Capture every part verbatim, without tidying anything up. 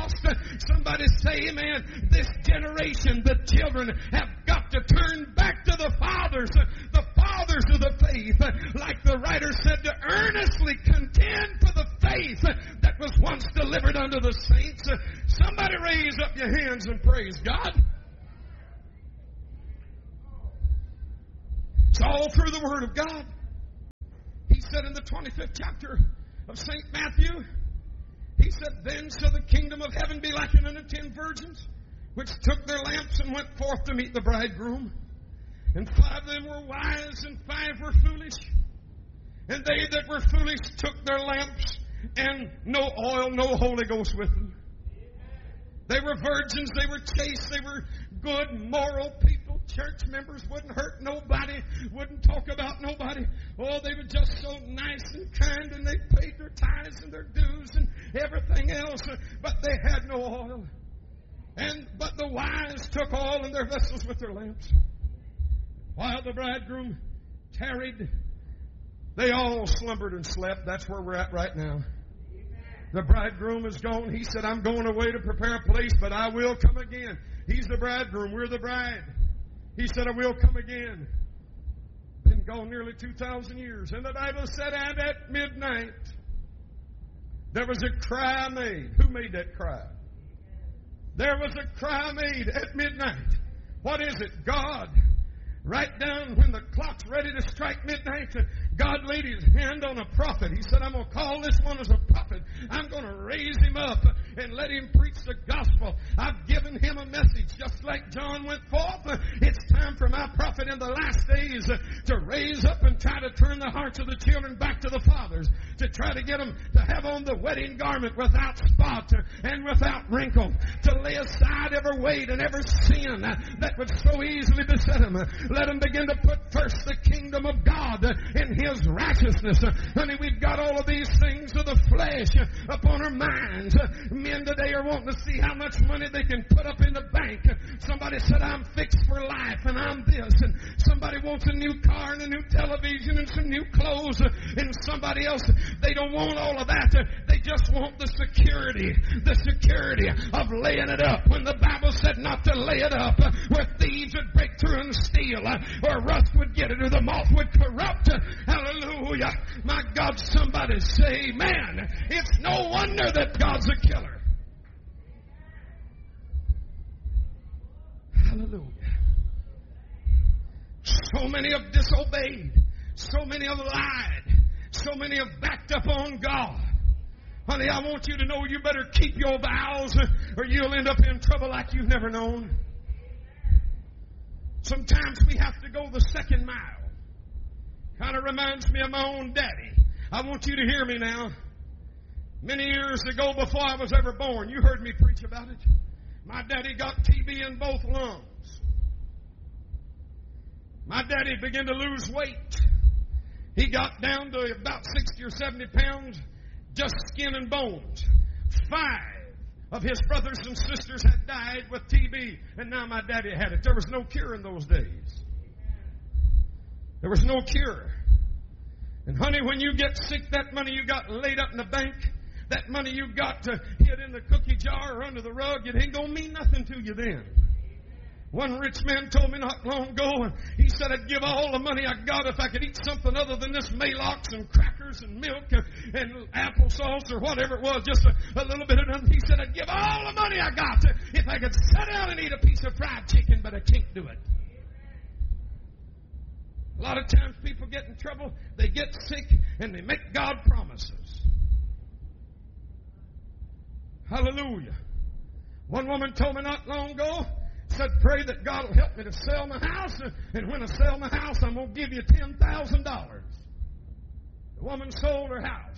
lost. Somebody say amen. This generation, the children, have got to turn back to the fathers, the fathers of the faith. Like the writer said, to earnestly contend for the faith that was once delivered unto the saints. Somebody raise up your hands and praise God. It's all through the Word of God. He said in the twenty-fifth chapter of Saint Matthew, he said, then shall the kingdom of heaven be likened unto ten virgins, which took their lamps and went forth to meet the bridegroom. And five of them were wise, and five were foolish. And they that were foolish took their lamps, and no oil, no Holy Ghost with them. They were virgins, they were chaste, they were good, moral people. Church members wouldn't hurt nobody, wouldn't talk about nobody. Oh, they were just so nice and kind, and they paid their tithes and their dues and everything else, but they had no oil. And but the wise took oil in their vessels with their lamps. While the bridegroom tarried, they all slumbered and slept. That's where we're at right now. The bridegroom is gone. He said, I'm going away to prepare a place, but I will come again. He's the bridegroom. We're the bride. He said, I will come again. Been gone nearly two thousand years. And the Bible said, and at midnight, there was a cry made. Who made that cry? There was a cry made at midnight. What is it? God. Right down when the clock's ready to strike midnight, God laid his hand on a prophet. He said, I'm going to call this one as a prophet. I'm going to raise him up and let him preach the gospel. I've given him a message just like John went forth. It's time for my prophet in the last days to raise up and try to turn the hearts of the children back to the fathers, to try to get them to have on the wedding garment without spot and without wrinkle, to lay aside every weight and every sin that would so easily beset them. Let them begin to put first the kingdom of God and his righteousness. Honey, we've got all of these things of the flesh upon our minds. Men today are wanting to see how much money they can put up in the bank. Somebody said, I'm fixed for life and I'm this. And somebody wants a new car and a new television and some new clothes. And somebody else, they don't want all of that. They just want the security, the security of laying it up. When the Bible said not to lay it up where thieves would break through and steal, or rust would get it, or the moth would corrupt. Hallelujah. My God, somebody say amen. It's no wonder that God's a killer. Hallelujah. So many have disobeyed. So many have lied. So many have backed up on God. Honey, I want you to know you better keep your vows or you'll end up in trouble like you've never known. Sometimes we have to go the second mile. Kind of reminds me of my own daddy. I want you to hear me now. Many years ago, before I was ever born, you heard me preach about it. My daddy got T B in both lungs. My daddy began to lose weight. He got down to about sixty or seventy pounds, just skin and bones. Five of his brothers and sisters had died with T B, and now my daddy had it. There was no cure in those days. There was no cure. And honey, when you get sick, that money you got laid up in the bank, that money you got to hid in the cookie jar or under the rug, it ain't going to mean nothing to you then. One rich man told me not long ago, and he said, I'd give all the money I got if I could eat something other than this Maalox and crackers and milk and, and applesauce or whatever it was, just a, a little bit of nothing. He said, I'd give all the money I got if I could sit down and eat a piece of fried chicken, but I can't do it. A lot of times people get in trouble, they get sick, and they make God promises. Hallelujah. One woman told me not long ago, said, pray that God will help me to sell my house, and when I sell my house, I'm going to give you ten thousand dollars. The woman sold her house.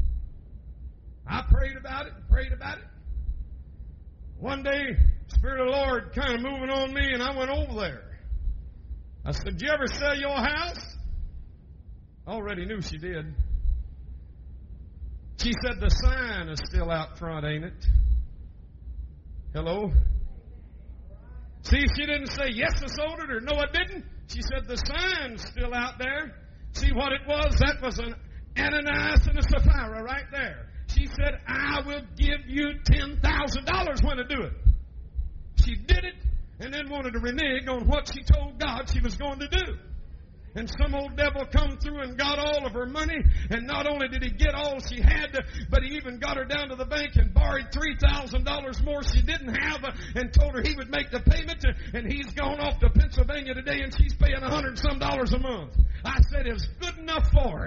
I prayed about it and prayed about it. One day, Spirit of the Lord kind of moving on me, and I went over there. I said, did you ever sell your house? I already knew she did. She said, the sign is still out front, ain't it? Hello? See, she didn't say, yes, I sold it, or no, I didn't. She said, the sign's still out there. See what it was? That was an Ananias and a Sapphira right there. She said, I will give you ten thousand dollars. to do it. She did it and then wanted to renege on what she told God she was going to do. And some old devil come through and got all of her money. And not only did he get all she had, but he even got her down to the bank and borrowed three thousand dollars more she didn't have and told her he would make the payment. And he's gone off to Pennsylvania today and she's paying a hundred and some dollars a month. I said, it's good enough for her.